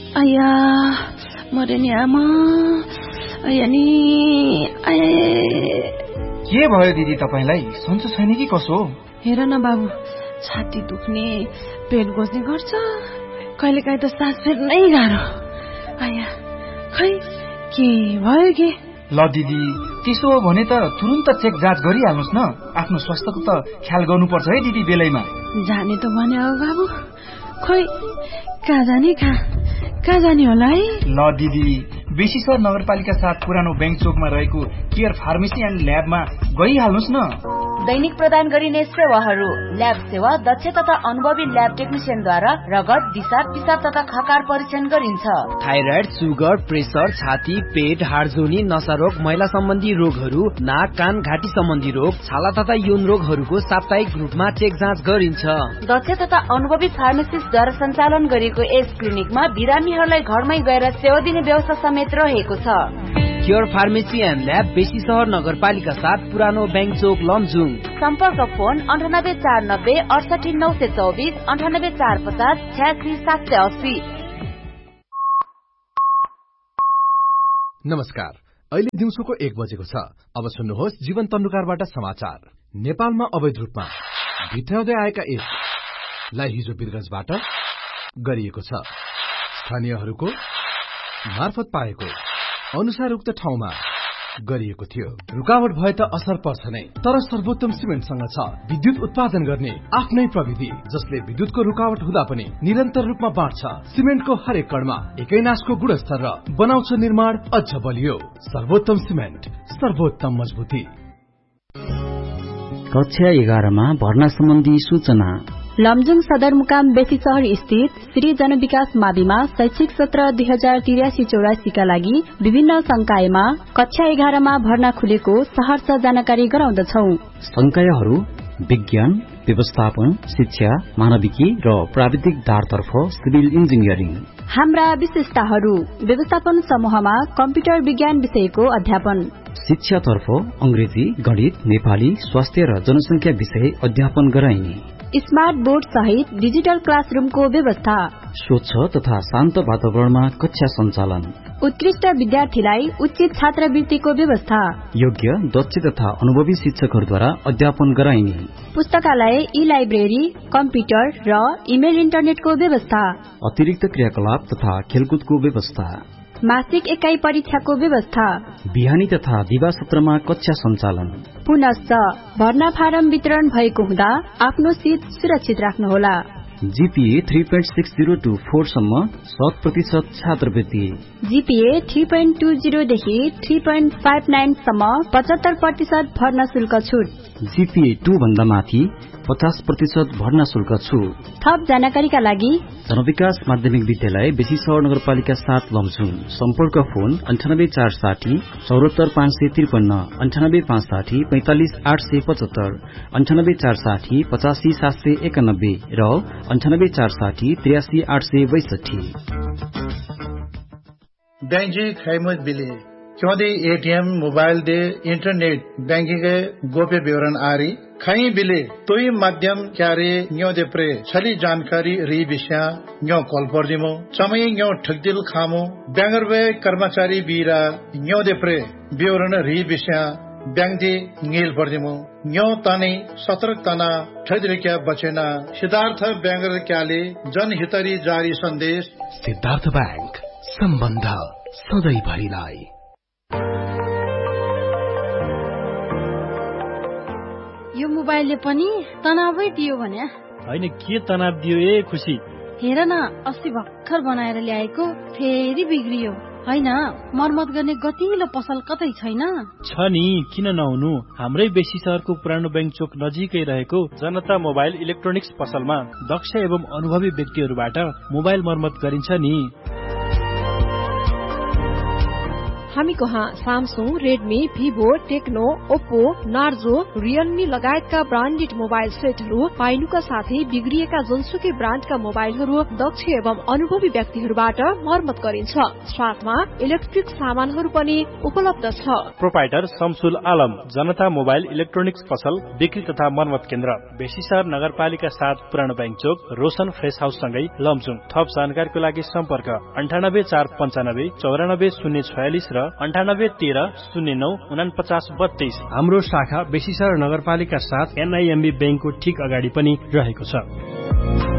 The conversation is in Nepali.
आया मरे नि आमा आया नि के भयो दिदी तपाईलाई? सन्चो छैन कि कसो? हेर न बाबु, छाती दुख्ने, पेट गोज्ने गर्छ, कहिलेकाहीँ त सास फेर्नै गाह्रो। आया खै के भयो के? ल दिदी, त्यसो हो भने त तुरुन्त चेक जाँच गरिहाल्नुहोस् न। आफ्नो स्वास्थ्यको त ख्याल गर्नुपर्छ है दिदी बेलैमा। जाने त भने हो बाबु, खोइ कहाँ जाने होला है? ल दिदी, बेसीसर नगरपालिका 7 पुरानो बैंक चोकमा रहेको केयर फार्मेसी एन्ड ल्याबमा गइहाल्नुहोस् न। दैनिक प्रदान गरिने सेवाहरू: ल्याब सेवा दक्ष तथा अनुभवी ल्याब टेक्निशियनद्वारा रगत, दिशा, पिसाब तथा खकार परीक्षण गरिन्छ। थाइराइड, सुगर, प्रेसर, छाती, पेट, हाडजोनी, नसारोग, महिला सम्बन्धी रोगहरू, नाक, कान, घाँटी सम्बन्धी रोग, छाला तथा यौन रोगहरूको साप्ताहिक रूपमा चेक जाँच गरिन्छ। दक्ष तथा अनुभवी फार्मासिस्टद्वारा सञ्चालन गरिएको यस क्लिनिकमा बिरामीहरूलाई घरमै गएर सेवा दिने व्यवस्था समेत रहेको छ। केयर फार्मेसी एन्ड ल्याब, बेसी सहर नगरपालिका 7 पुरानो बैंक चोक लमजुङ। सम्पर्क फोन 9849 68924 98450 86780। नमस्कार, अहिले दिउँसोको 1 बजेको छ। अब सुन्नुहोस् जीवन तन्नुकारबाट समाचार। नेपालमा अवैध रूपमा भित्राउँदै आएका यसलाई हिजो वीरगञ्जबाट गरिएको छ। स्थानीयहरूको मार्फत पाएको अनुसार उक्त ठाउँमा गरिएको थियो। रुकावट भए त असर पर्छ नै, तर सर्वोत्तम सिमेन्टसँग छ विद्युत उत्पादन गर्ने आफ्नै प्रविधि, जसले विद्युतको रुकावट हुँदा पनि निरन्तर रूपमा बाँड्छ। सिमेन्टको हरेक कणमा एकै नासको गुणस्तर र बनाउँछ निर्माण अझ बलियो। सर्वोत्तम सिमेन्ट, सर्वोत्तम मजबुती। कक्षा 11 मा भर्ना सम्बन्धी सूचना। लमजुङ सदरमुकाम बेसी शहर स्थित श्री जनविकास माविमा शैक्षिक सत्र 2083-84 का लागि विभिन्न संकायमा कक्षा 11 मा भर्ना खुलेको सहर्ष जानकारी गराउँदछौ। संकायहरू विज्ञान, व्यवस्थापन, शिक्षा, मानविकी र प्राविधिक धारतर्फ सिभिल इन्जिनियरिङ। हाम्रा विशेषताहरू: व्यवस्थापन समूहमा कम्प्युटर विज्ञान विषयको अध्यापन, शिक्षातर्फ अंग्रेजी, गणित, नेपाली, स्वास्थ्य र जनसंख्या विषय अध्यापन गराइने। स्मार्ट बोर्ड सहित डिजिटल क्लासरूमको व्यवस्था, स्वच्छ तथा शान्त वातावरणमा कक्षा सञ्चालन, उत्कृष्ट विद्यार्थीलाई उचित छात्रवृत्तिको व्यवस्था, योग्य, दक्ष तथा अनुभवी शिक्षकहरूद्वारा अध्यापन गराइने। पुस्तकालय, ई लाइब्रेरी, कम्प्युटर र इमेल इन्टरनेटको व्यवस्था, अतिरिक्त क्रियाकलाप तथा खेलकुदको व्यवस्था, मासिक एकाइ परीक्षाको व्यवस्था, बिहानी तथा दिवा सत्रमा कक्षा सञ्चालन। पुनश्च भर्ना फारम वितरण भएको हुँदा आफ्नो सीट सुरक्षित राख्नुहोला। जीपीए 3.60 to 4 सम्म 100% छात्रवृत्ति, जीपीए 3.20 देखि 3.59 सम्म 75% भर्ना शुल्क छुट, जीपीए 2 भन्दा माथि 50% भर्ना शुल्क छुट। थप जानकारीका लागि जनविकास माध्यमिक विद्यालय बेसी सहर नगरपालिका 7 लमजुङ। सम्पर्क फोन 98460 74553 98560 45875 98460 85791 र 98460 83862। बैंजी खैमुद बिले क्योंकि ATM mobile they internet banking के गोप्य विवरण आरी खई बिले तोई माध्यम क्यारे न्यो दे प्रे छली जानकारी री विषय न्यो कॉल पर दिमो समय न्यो ठगदिल खामो बैंगरवे कर्मचारी बीरा न्यो दे प्रे विवरण री विषय बैंक दे नील पर दिमो न्यो ताने सतर्क तना ठगदिल बचेना। सिद्धार्थ बैंगर क्याले जनहितरी जारी सन्देश। सिद्धार्थ बैंक, सम्बन्ध सधैँभरिलाई। यो मोबाइलले पनि तनावै दियो भने? होइन, के तनाव दियो ए खुसी? हेर न, अस्ति भर्खर बनाएर ल्याएको फेरि बिग्रियो। होइन, मर्मत गर्ने गतिलो पसल कतै छैन? छ नि, किन नहुनु। हाम्रै बेसी सहरको पुरानो बैंक चोक नजिकै रहेको जनता मोबाइल इलेक्ट्रोनिक्स पसलमा दक्ष एवं अनुभवी व्यक्तिहरूबाट मोबाइल मर्मत गरिन्छ नि। हामी कहाँ Samsung, Redmi, Vivo, Tecno, Oppo, Narzo, Realme लगायतका ब्रान्डेड मोबाइल सेटहरू पाइनुका साथै बिग्रिएका जुनसुकै ब्रान्डका मोबाइलहरू दक्ष एवं अनुभवी व्यक्तिहरूबाट मर्मत गरिन्छ। साथमा इलेक्ट्रिक सामानहरू पनि उपलब्ध छ। प्रोपाइटर शमसुल आलम, जनता मोबाइल इलेक्ट्रोनिक्स पसल, बिक्री तथा मर्मत केन्द्र, बेसीसर नगरपालिका 7, पुरानो बैंक चोक, रोशन फ्रेश हाउस सँगै लमजुङ। थप जानकारीको लागि सम्पर्क 9845 94 046 र 9813 09 49 32। हाम्रो शाखा बेसीसर नगरपालिका 7 NIMB बैंकको ठीक अगाडि पनि रहेको छ।